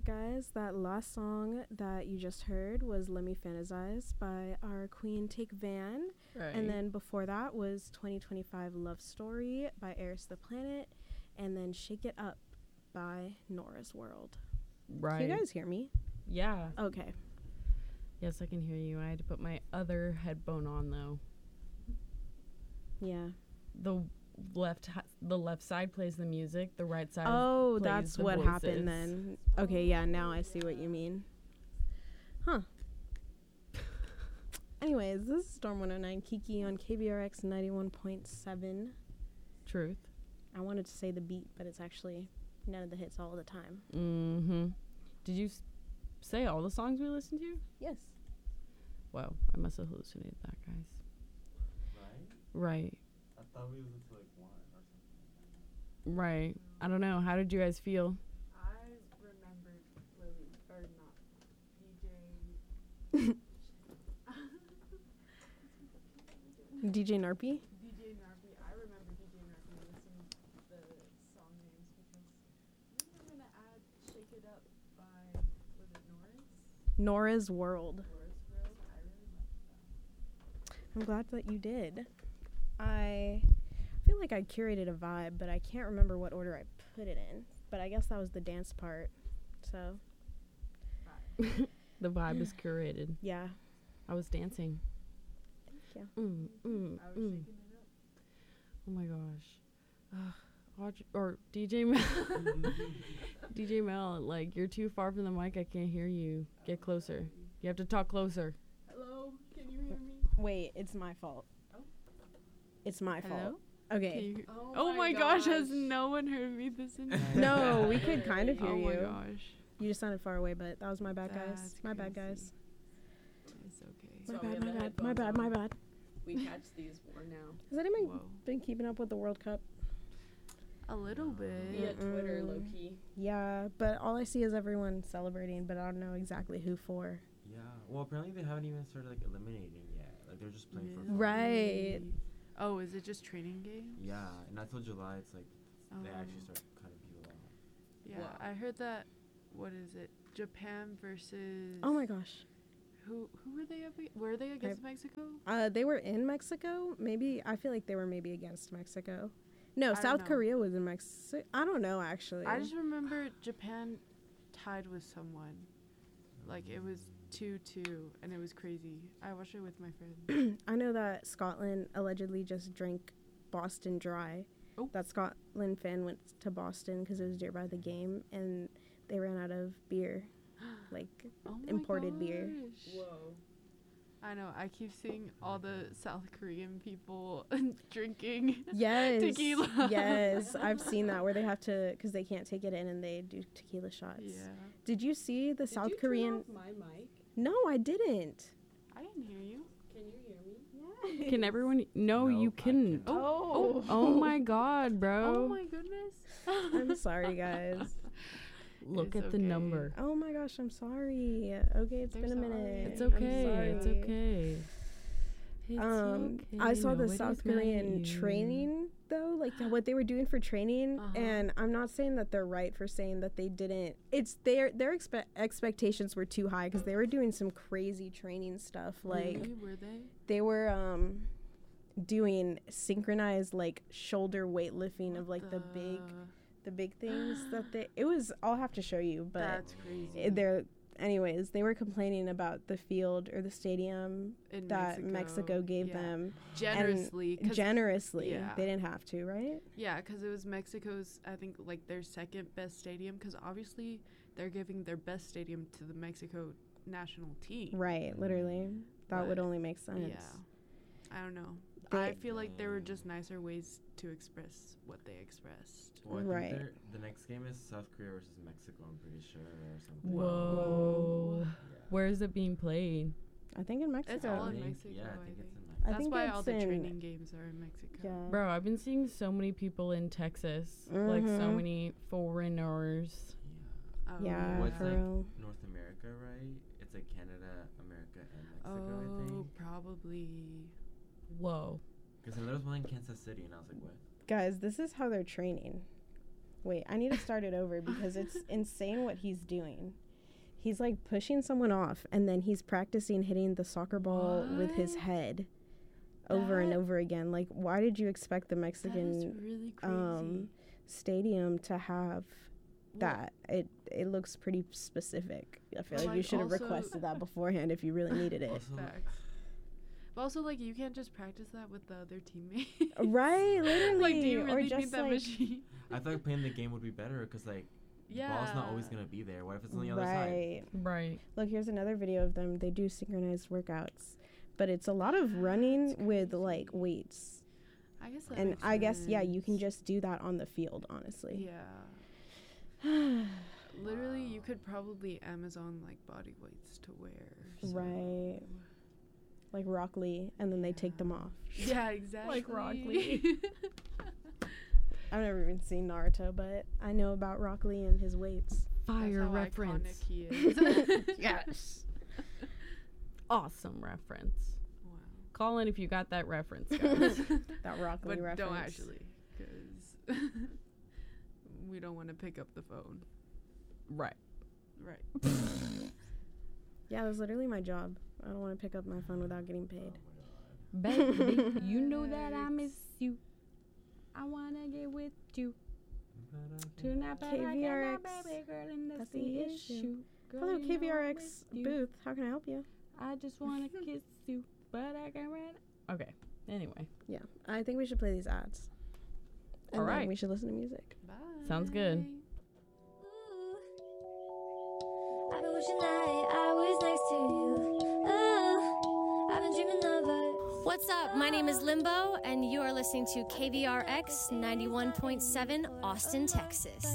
guys, that last song that you just heard was Let Me Fantasize by our queen Take Van. Right. And then before that was 2025 Love Story by Eris the Planet. And then Shake It Up by Nora's World. Right. Can you guys hear me? Yeah. Okay. Yes, I can hear you. I had to put my other headphone on, though. Yeah. The left side plays the music. The right side Oh, plays that's the what voices. happened then. Okay, yeah, now I see what you mean. Huh. Anyways, this is Storm 109 Kiki on KVRX 91.7. Truth. I wanted to say the beat, but it's actually none of the hits all the time. Mm-hmm. Did you say all the songs we listened to? Yes. Wow, I must have hallucinated that, guys. Right. I thought we listened to like one or something. Right. I don't know. How did you guys feel? I remembered Lily, or not, DJ Narpy? DJ Narby. I remember DJ Narby listening to the song names because we were going to add Shake It Up by, was it Norris? Nora's World. Norris World. I really liked that. I'm glad that you did. I feel like I curated a vibe, but I can't remember what order I put it in. But I guess that was the dance part. So, The vibe is curated. yeah. I was dancing. Thank I was shaking it up. Oh my gosh. Or DJ Mel. DJ Mel, like, you're too far from the mic. I can't hear you. Get closer. You have to talk closer. Hello, can you hear me? Wait, it's my fault. Oh. It's my Hello? fault. Okay. Can you- Oh, oh my gosh, has no one heard me this entire No, we could kind of hear Oh my you. gosh. You just sounded far away, but that was my bad, guys. That's My bad, crazy. guys. It's okay. My So we bad, have my the bad, my headphones bad, on. my bad. We catch these more now. Has anyone Whoa. been keeping up with the World Cup? A little bit. Via Twitter, Mm-mm. low key. Yeah, but all I see is everyone celebrating, but I don't know exactly who for. Yeah. Well, apparently they haven't even started like eliminating yet. Like they're just playing for fun. Right. Oh, is it just training games? Yeah, and until July, it's like they Oh. actually start kind of people out. Yeah, Wow. I heard that. What is it? Japan versus. Oh my gosh. Who were they? Were they against Mexico? They were in Mexico. Maybe I feel like they were maybe against Mexico. No, I don't South know. Korea was in Mexico. I don't know actually. I just remember Japan tied with someone. Like it was 2-2, and it was crazy. I watched it with my friend. I know that Scotland allegedly just drank Boston Dry. Oh. That Scotland fan went to Boston because it was nearby the game, and they ran out of beer, like Oh my imported beer. gosh. Whoa. I know. I keep seeing all the South Korean people drinking. Yes, Tequila. Yes, I've seen that where they have to because they can't take it in and they do tequila shots. Yeah. Did you see the Did South you Korean? turn off my mic? No, I didn't. I didn't hear you. Can you hear me? Can everyone? No, Nope, you I couldn't. cannot. Oh, oh my God, bro. Oh my goodness. I'm sorry, guys. Look It's at the okay. number. Oh my gosh, I'm sorry. Okay, it's They're been a sorry. minute. It's I'm okay. It's sorry. okay. It's I okay. saw the Nobody's South mad at Korean you. training though, like what they were doing for training, Uh-huh. and I'm not saying that they're right for saying that they didn't. It's their expectations were too high because they were doing some crazy training stuff. Like Really? Were they? they were doing synchronized like shoulder weightlifting of like the big things that they. It was. I'll have to show you, but That's crazy. they're. Anyways, they were complaining about the field or the stadium In that Mexico gave yeah. them generously. 'Cause- generously. yeah. They didn't have to, right? Yeah, because it was Mexico's, I think, like their second best stadium. Because obviously they're giving their best stadium to the Mexico national team. Right, literally. That would But, only make sense. Yeah, I don't know. They- I feel like there were just nicer ways to express what they expressed. Well, I Right. think the next game is South Korea versus Mexico. I'm pretty sure, or something. Whoa. Yeah. Where is it being played? I think in Mexico. It's all I in think- Mexico. Yeah, I I think think. it's in I Mexico. That's think why it's all the in- training games are in Mexico. Yeah. Bro, I've been seeing so many people in Texas, like so Mhm. many foreigners. Yeah. Oh, Yeah, What's for like real. North America, right? It's like Canada, America, and Mexico, I Oh, think. probably. Whoa. Because there was one in Kansas City, and I was like, what? Guys, this is how they're training. Wait, I need to start it over because it's insane what he's doing. He's like pushing someone off, and then he's practicing hitting the soccer ball with his head over and over again. Like, why did you expect the Mexican That is really crazy. stadium to have that? It looks pretty specific. I feel But, like you like, should have also- requested that beforehand if you really needed it. Also, Facts. But also, like, you can't just practice that with the other teammate. Right, literally. Like, do you really or just need that like, machine? I feel like playing the game would be better because like Yeah. the ball's not always gonna be there. What if it's on the other side? right. Right. Look, here's another video of them. They do synchronized workouts, but it's a lot of running That's with crazy. like weights. I guess that And makes I guess, yeah, you can sense. just do that on the field, honestly. Yeah. Literally, you could probably Amazon like body weights to wear. So. Right. Like Rock Lee, and then they take them off. Yeah, exactly. Like Rock Lee. I've never even seen Naruto, but I know about Rock Lee and his weights. Fire That's how reference. iconic he is. Yes. Awesome reference. Wow. Call in if you got that reference, guys. That Rock Lee But reference. don't actually, because we don't want to pick up the phone. Right. Right. Yeah, that's literally my job. I don't want to pick up my phone without getting paid. Baby, you know that I miss you. I wanna get with you. Tonight, but I cannot, KVRX, baby girl, and that's that's the the issue. issue. Girl, Hello, you know I'm KVRX with you. booth. How can I help you? I just wanna kiss you, but I can't run. Okay. Anyway, Yeah, I think we should play these ads. And All then right. we should listen to music. Bye. Sounds good. I've been wishing that I was next to you. I've been dreaming of us. What's up? My name is Limbo, and you are listening to KVRX 91.7 Austin, Texas.